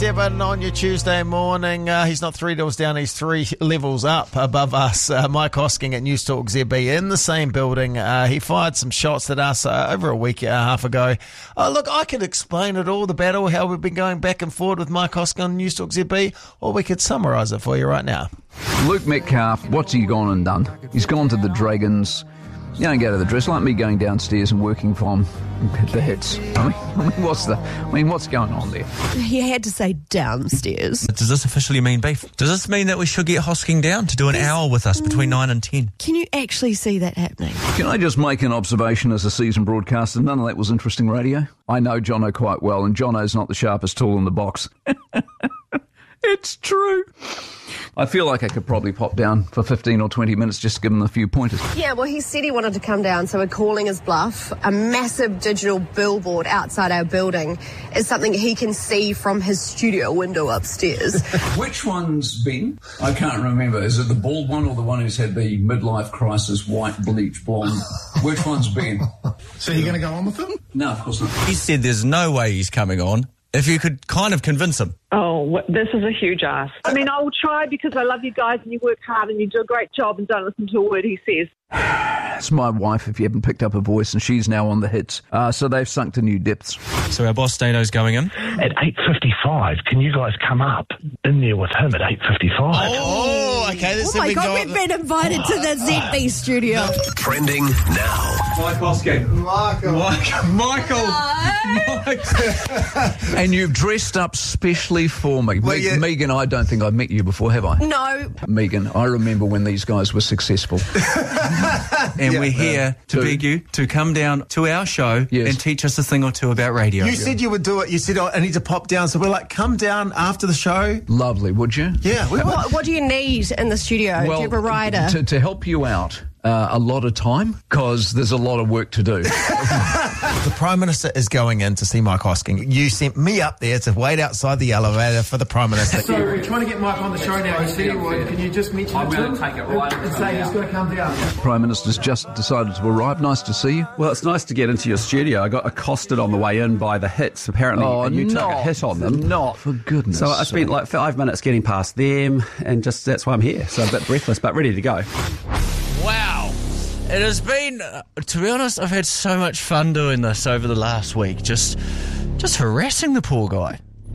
Devon on your Tuesday morning. He's not 3 levels down, he's 3 levels up above us. Mike Hosking at News Talk ZB in the same building. He fired some shots at us over a week and a half ago. Look, I could explain it all, the battle, how we've been going back and forward with Mike Hosking on News Talk ZB, or we could summarise it for you right now. Luke Metcalf, what's he gone and done? He's gone to the Dragons. You don't go to the dress like me going downstairs and working from the hits. I mean, what's going on there? He had to say downstairs. Does this officially mean beef? Does this mean that we should get Hosking down to do an hour with us between 9 and 10? Can you actually see that happening? Can I just make an observation as a seasoned broadcaster? None of that was interesting radio. I know Jono quite well, and Jono's not the sharpest tool in the box. It's true. I feel like I could probably pop down for 15 or 20 minutes just to give him a few pointers. Yeah, well, he said he wanted to come down, so we're calling his bluff. A massive digital billboard outside our building is something he can see from his studio window upstairs. Which one's Ben? I can't remember. Is it the bald one or the one who's had the midlife crisis, white, bleach, blonde? Which one's Ben? So you're going to go on with him? No, of course not. He said there's no way he's coming on. If you could kind of convince him. Oh, this is a huge ask. I mean, I will try because I love you guys and you work hard and you do a great job and don't listen to a word he says. It's my wife, if you haven't picked up her voice, and she's now on the hits. So they've sunk to new depths. So our boss Dano's going in? At 8:55, can you guys come up in there with him at 8:55? Oh, okay. Oh my God, we've been invited to the ZB studio. Trending now. Mike Hosking. Michael. And you've dressed up specially for me. Well, yeah. Megan, I don't think I've met you before, have I? No. Megan, I remember when these guys were successful. And we're here to beg you to come down to our show and teach us a thing or two about radio. You said you would do it. You said, I need to pop down. So we're like, come down after the show. Lovely, would you? Yeah. What do you need in the studio? Well, do you have a rider? To help you out, a lot of time, because there's a lot of work to do. The Prime Minister is going in to see Mike Hosking. You sent me up there to wait outside the elevator for the Prime Minister. So we're trying to get Mike on the show now. He said he would. Can you just mention it to him? Take it right and say he's going to come down. Prime Minister's just decided to arrive. Nice to see you. Well, it's nice to get into your studio. I got accosted on the way in by the hits, apparently, and you took a hit on them. Not, for goodness So I spent like 5 minutes getting past them, and just that's why I'm here. So a bit breathless, but ready to go. Wow. It has been, to be honest, I've had so much fun doing this over the last week. Just harassing the poor guy.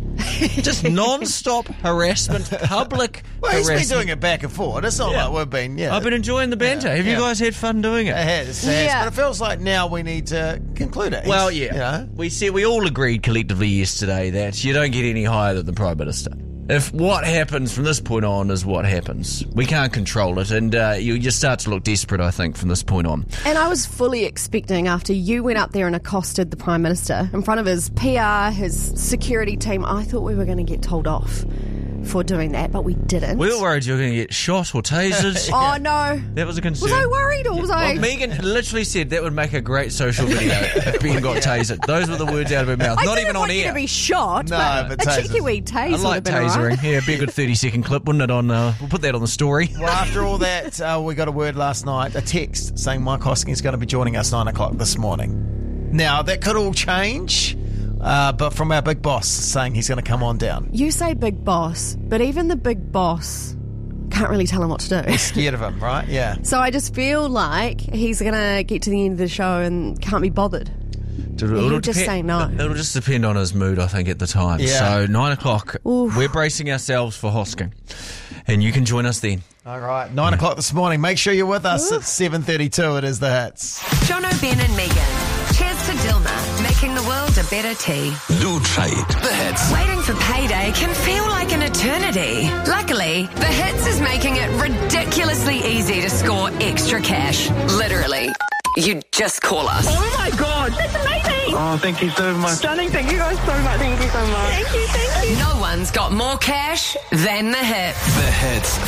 Just non-stop harassment, public He's harassment. been doing it back and forth. It's not like we've been, I've been enjoying the banter. Have you guys had fun doing it? It has. But it feels like now we need to conclude it. Well, yeah. We all agreed collectively yesterday that you don't get any higher than the Prime Minister. If what happens from this point on is what happens, we can't control it, and you just start to look desperate, I think, from this point on. And I was fully expecting, after you went up there and accosted the Prime Minister in front of his PR, his security team, I thought we were going to get told off for doing that, but we didn't. We were worried you were going to get shot or tasered. Oh, no. That was a concern. Was I worried, or was I... Well, Megan literally said that would make a great social video if Ben got tasered. Those were the words out of her mouth. Not even on air. I didn't want you to be shot, but a cheeky wee tase I like would have been tasering. right. Yeah, it'd be a good 30-second clip, wouldn't it? We'll put that on the story. Well, after all that, we got a word last night, a text saying Mike Hosking is going to be joining us 9 o'clock this morning. Now, that could all change, but from our big boss saying he's going to come on down. You say big boss, but even the big boss can't really tell him what to do. He's scared of him, right? Yeah. So I just feel like he's going to get to the end of the show and can't be bothered. He'll just say no. It'll just depend on his mood, I think, at the time. Yeah. So 9 o'clock, we're bracing ourselves for Hosking, and you can join us then. All right, 9 o'clock this morning. Make sure you're with us at 7:32. It is the hits. Jono, Ben and Megan. Cheers to Dilma, making the world a better tea. Lou Trade. The hits. Waiting for payday can feel like an eternity. Luckily, the hits is making it ridiculously easy to score extra cash. Literally. You just call us. Oh my God, that's amazing. Oh, thank you so much. Stunning, thank you guys so much. Thank you so much. Thank you. No one's got more cash than the hits. The hits.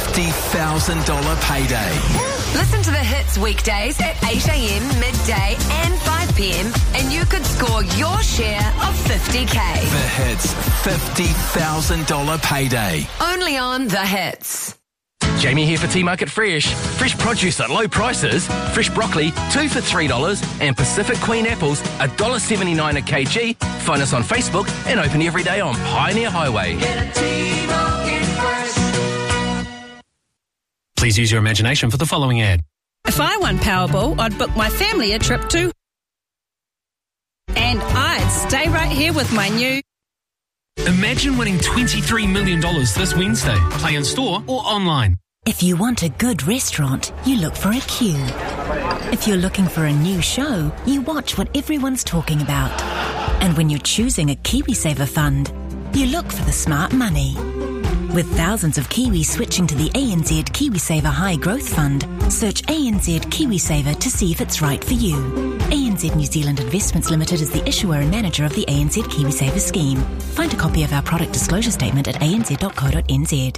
$50,000 payday. Listen to the hits weekdays at 8 a.m, midday and 5 p.m. and you could score your share of $50K. The hits. $50,000 payday. Only on the hits. Jamie here for Tea Market Fresh. Fresh produce at low prices. Fresh broccoli, 2 for $3. And Pacific Queen apples, $1.79 a kg. Find us on Facebook and open every day on Pioneer Highway. Please use your imagination for the following ad. If I won Powerball, I'd book my family a trip to... And I'd stay right here with my new... Imagine winning $23 million this Wednesday. Play in store or online. If you want a good restaurant, you look for a queue. If you're looking for a new show, you watch what everyone's talking about. And when you're choosing a KiwiSaver fund, you look for the smart money. With thousands of Kiwis switching to the ANZ KiwiSaver High Growth Fund, search ANZ KiwiSaver to see if it's right for you. ANZ New Zealand Investments Limited is the issuer and manager of the ANZ KiwiSaver scheme. Find a copy of our product disclosure statement at anz.co.nz.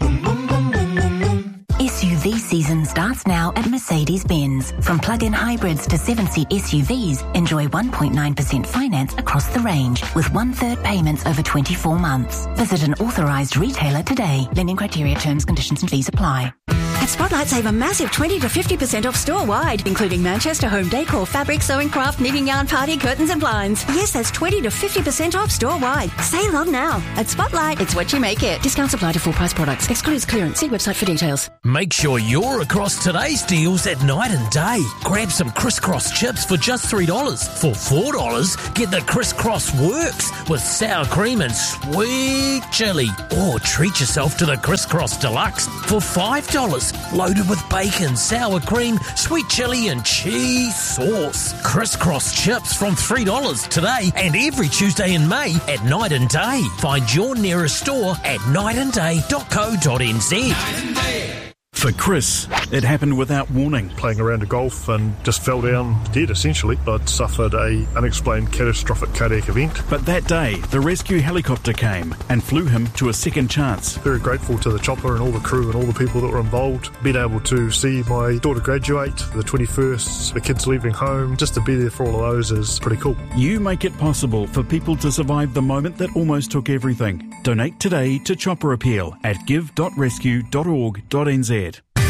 SUV season starts now at Mercedes-Benz. From plug-in hybrids to 7-seat SUVs, enjoy 1.9% finance across the range with 1/3 payments over 24 months. Visit an authorised retailer today. Lending criteria, terms, conditions and fees apply. At Spotlight, save a massive 20 to 50% off store-wide, including Manchester home decor, fabric, sewing craft, knitting yarn, party, curtains and blinds. Yes, that's 20 to 50% off store-wide. Save on now. At Spotlight, it's what you make it. Discounts apply to full-price products. Excludes clearance. See website for details. Make sure you're across today's deals at Night and Day. Grab some crisscross chips for just $3. For $4, get the crisscross works with sour cream and sweet chili. Or treat yourself to the crisscross deluxe for $5. Loaded with bacon, sour cream, sweet chili and cheese sauce. Crisscross chips from $3 today and every Tuesday in May at Night and Day. Find your nearest store at nightanday.co.nz. For Chris, it happened without warning. Playing a round of golf and just fell down dead, essentially. I'd suffered a unexplained catastrophic cardiac event. But that day, the rescue helicopter came and flew him to a second chance. Very grateful to the chopper and all the crew and all the people that were involved. Being able to see my daughter graduate, the 21st, the kids leaving home, just to be there for all of those is pretty cool. You make it possible for people to survive the moment that almost took everything. Donate today to Chopper Appeal at give.rescue.org.nz.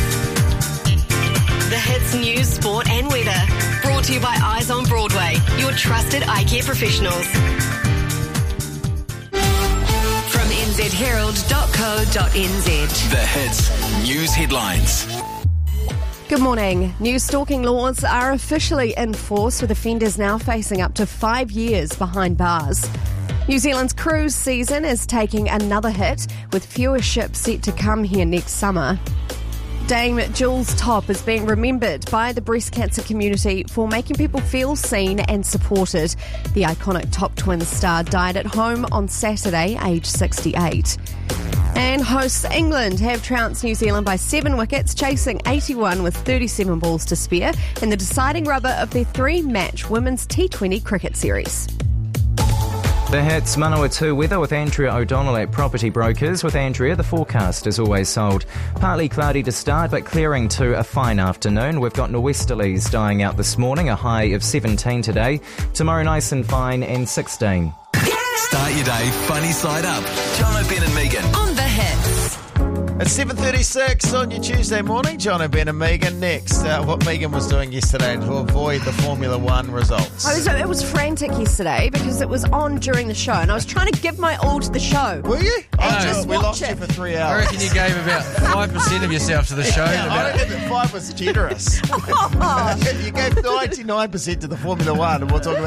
The Hits News, Sport and Weather. Brought to you by Eyes on Broadway, your trusted eye care professionals. From nzherald.co.nz. The Hits News headlines. Good morning. New stalking laws are officially in force, with offenders now facing up to 5 years behind bars. New Zealand's cruise season is taking another hit, with fewer ships set to come here next summer. Dame Jules Topp is being remembered by the breast cancer community for making people feel seen and supported. The iconic Top Twins star died at home on Saturday, aged 68. And hosts England have trounced New Zealand by 7 wickets, chasing 81 with 37 balls to spare in the deciding rubber of their 3-match Women's T20 cricket series. The Hits Manawatu weather with Andrea O'Donnell at Property Brokers. With Andrea, the forecast is always sold. Partly cloudy to start, but clearing to a fine afternoon. We've got norwesterlies dying out this morning, a high of 17 today. Tomorrow nice and fine and 16. Start your day funny side up. John O'Ben and Megan. On The Hits. It's 7:36 on your Tuesday morning. John O'Ben and Megan next. What Megan was doing yesterday to avoid the Formula One results. It was frantic yesterday because it was on during the show, and I was trying to give my all to the show. Were you? We lost you for 3 hours. I reckon you gave about 5% of yourself to the show. Yeah, I reckon that 5 was generous. You gave 99% to the Formula One, and we'll talk about